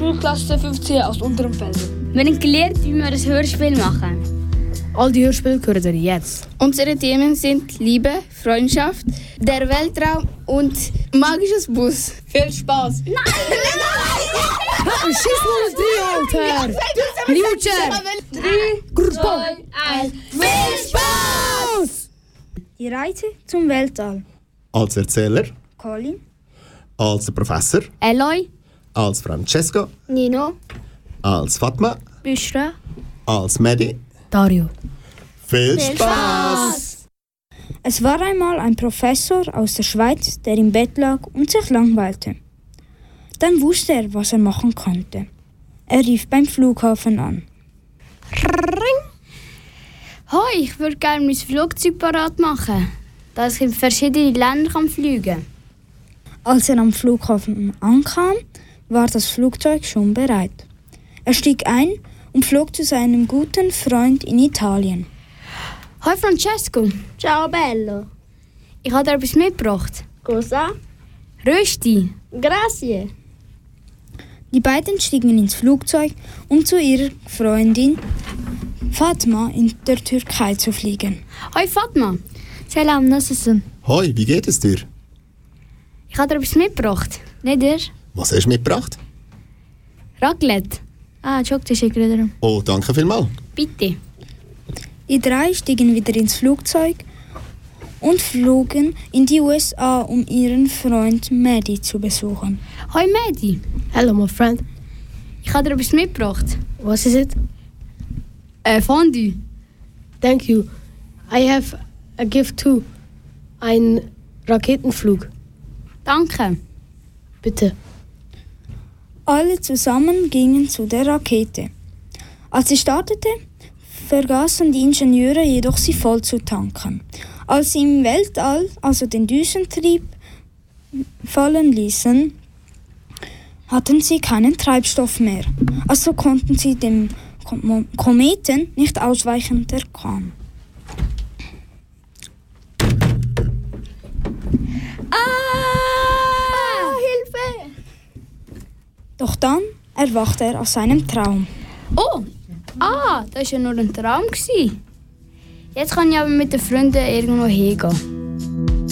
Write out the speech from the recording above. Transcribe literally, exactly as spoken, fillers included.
Schulklasse fünfzehn aus Unterem Feld. Wir haben gelernt, wie wir ein Hörspiel machen. All die Hörspiele hören ihr jetzt. Unsere Themen sind Liebe, Freundschaft, der Weltraum und magisches Bus. Viel Spaß! Nein! Schieß mal die, Alter! Lutscher! drei, zwei, eins. Viel Spaß! Die Reise zum Weltall. Als Erzähler, Colin. als Professor, Eloy, als Francesco, Nino. als Fatma, Büschra. als Medi. Dario. Viel Spaß! Es war einmal ein Professor aus der Schweiz, der im Bett lag und sich langweilte. Dann wusste er, was er machen konnte. Er rief beim Flughafen an. Hoi, ich würde gerne mein Flugzeug parat machen, dass ich in verschiedene Länder kann fliegen kann. Als er am Flughafen ankam, war das Flugzeug schon bereit. Er stieg ein und flog zu seinem guten Freund in Italien. Hoi Francesco, Ciao bello. ich habe dir etwas mitgebracht. Cosa? Rösti. Grazie. Die beiden stiegen ins Flugzeug, um zu ihrer Freundin Fatma in der Türkei zu fliegen. Hoi Fatma, Selam, nasılsın? Hoi, wie geht es dir? ich habe dir etwas mitgebracht. Nedir? Was hast du mitgebracht? Raclette. Aa, çok teşekkür ederim. Oh, danke vielmals. Bitte. Die drei stiegen wieder ins Flugzeug und flogen in die U S A, um ihren Freund Maddie zu besuchen. Hoi Medi, Hello, my friend. ich habe dir etwas mitgebracht. What is it? Äh, Fondue. Thank you. I have a gift too. Ein Raketenflug. Danke. Bitte. Alle zusammen gingen zu der Rakete. Als sie startete, vergaßen die Ingenieure jedoch, sie voll zu tanken. Als sie im Weltall also den Düsentrieb fallen ließen, hatten sie keinen Treibstoff mehr. Also konnten sie dem Kom- Kometen nicht ausweichen, der kam. Ah! Hilfe! Doch dann erwachte er aus seinem Traum. Oh, ah, das war ja nur ein Traum. Jetzt kann ich aber mit den Freunden irgendwo hingehen.